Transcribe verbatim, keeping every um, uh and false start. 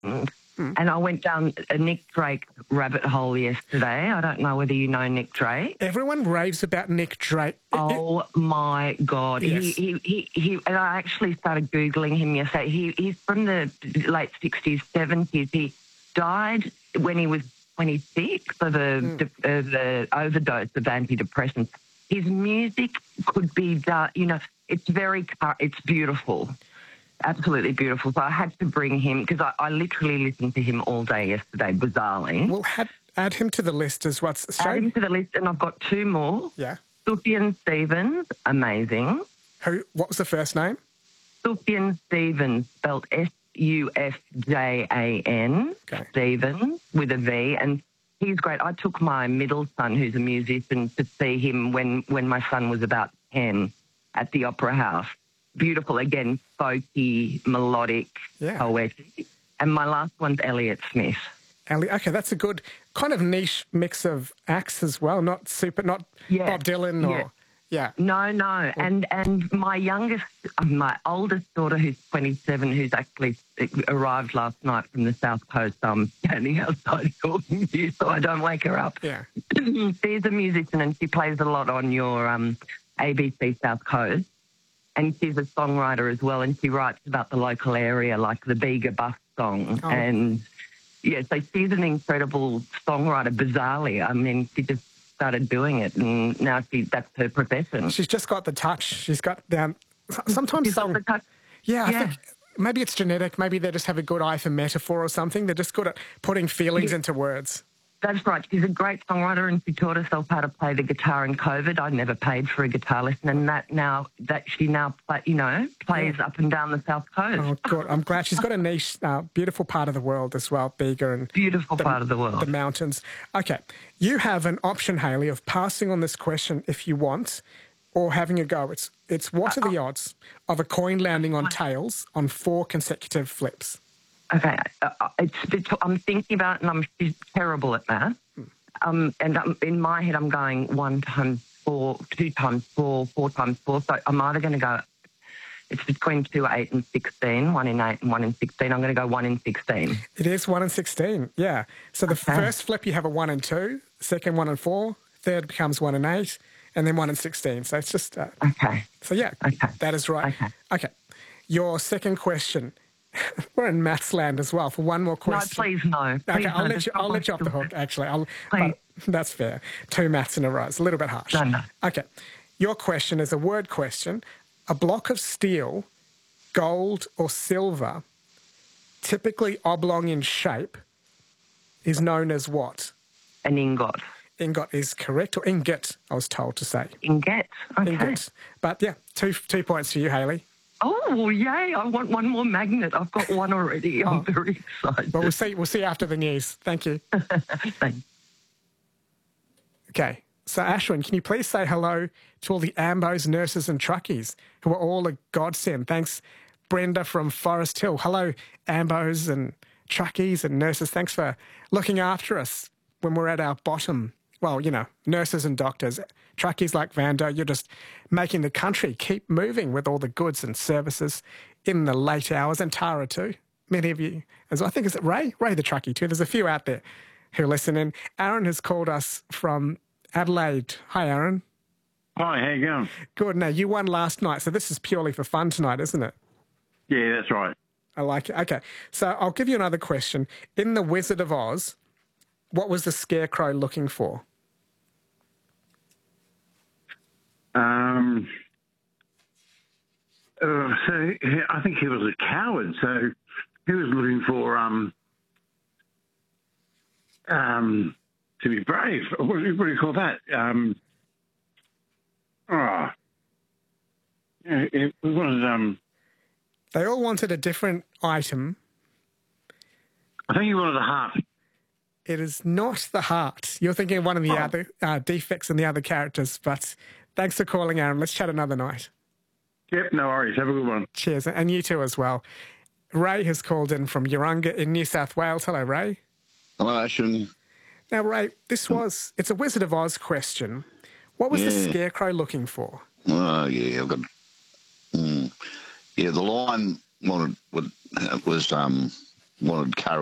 Mm. And I went down a Nick Drake rabbit hole yesterday. I don't know whether you know Nick Drake. Everyone raves about Nick Drake. Oh, my God. Yes. He, he, he, he, and I actually started Googling him yesterday. He, he's from the late sixties, seventies. He died when he was twenty-six of a, Mm. uh, the overdose of antidepressants. His music could be done, you know, it's very, it's beautiful. Absolutely beautiful. So I had to bring him because I, I literally listened to him all day yesterday, bizarrely. We'll add, add him to the list as well. Add him to the list, and I've got two more. Yeah. Sufjan Stevens, amazing. Who? What was the first name? Sufjan Stevens, spelled S U F J A N, Okay. Stevens, with a V, and he's great. I took my middle son, who's a musician, to see him when, when my son was about ten at the Opera House. Beautiful, again, folky, melodic, Yeah. poetic. And my last one's Elliott Smith. Ali, okay, that's a good kind of niche mix of acts as well. Not super, not Yeah. Bob Dylan or Yeah. yeah. No, no. And and my youngest, my oldest daughter, who's twenty-seven, who's actually arrived last night from the South Coast, I'm standing outside talking to you so I don't wake her up. Yeah. She's a musician and she plays a lot on your um, A B C South Coast. And she's a songwriter as well, and she writes about the local area, like the Bega Bus song. Oh. And, yeah, so she's an incredible songwriter, bizarrely. I mean, she just started doing it, and now she that's her profession. She's just got the touch. She's got down. Sometimes She's got song, the touch. yeah, I Yeah. think maybe it's genetic. Maybe they just have a good eye for metaphor or something. They're just good at putting feelings Yeah. into words. That's right. She's a great songwriter, and she taught herself how to play the guitar in COVID. I never paid for a guitar lesson, and that now that she now play, you know plays Yeah. up and down the South Coast. Oh, good. I'm glad she's got a niche, uh, beautiful part of the world as well, Bega and Beautiful the, part of the world. the mountains. Okay, you have an option, Hayley, of passing on this question if you want, or having a go. It's it's what are the odds of a coin landing on tails on four consecutive flips? Okay, uh, it's, it's, I'm thinking about it, and I'm she's terrible at math. Um, and um, in my head, I'm going one times four, two times four, four times four. So I'm either going to go, it's between two, eight, and sixteen, one in eight and one in sixteen. I'm going to go one in sixteen. It is one and sixteen, yeah. So the Okay. first flip you have a one and two, second one and four, third becomes one and eight, and then one and sixteen. So it's just, uh, Okay. so yeah, Okay. that is right. Okay. Okay. Your second question. We're in maths land as well for one more No, question. please no. Please Okay, no. I'll let That's you. not I'll my let you off the skill hook. set. Actually, I'll. Please. But that's fair. Two maths in a row. It's a little bit harsh. No, no. Okay, your question is a word question. A block of steel, gold or silver, typically oblong in shape, is known as what? An ingot. Ingot is correct, or ingot. I was told to say Ingot. Okay. ingot. But yeah, two two points for you, Hayley. Oh, yay. I want one more magnet. I've got one already. I'm very excited. But we'll see. We'll see after the news. Thank you. Thanks. Okay, so Ashwin, can you please say hello to all the ambos, nurses and truckies who are all a godsend? Thanks, Brenda from Forest Hill. Hello, ambos and truckies and nurses. Thanks for looking after us when we're at our bottom. Well, you know, nurses and doctors. Truckies like Vando, you're just making the country keep moving with all the goods and services in the late hours. And Tara too. Many of you, as well. I think, is it Ray? Ray the truckie too. There's a few out there who listen in. Aaron has called us from Adelaide. Hi, Aaron. Hi, how you going? Good. Now, you won last night, so this is purely for fun tonight, isn't it? Yeah, that's right. I like it. Okay, so I'll give you another question. In The Wizard of Oz, what was the Scarecrow looking for? Um, uh, so he- I think he was a coward, so he was looking for um, um, to be brave. What do you, what do you call that? Um, oh, yeah, it was. Um, They all wanted a different item. I think he wanted the heart. It is not the heart. You're thinking of one of the Oh. other uh, defects in the other characters, but thanks for calling, Aaron. Let's chat another night. Yep, no worries. Have a good one. Cheers. And you too as well. Ray has called in from Urunga in New South Wales. Hello, Ray. Hello, Ashton. Now, Ray, this was, it's a Wizard of Oz question. What was the Yeah. Scarecrow looking for? Oh, yeah, I've got... Mm, yeah, the line wanted, would, was um, wanted courage.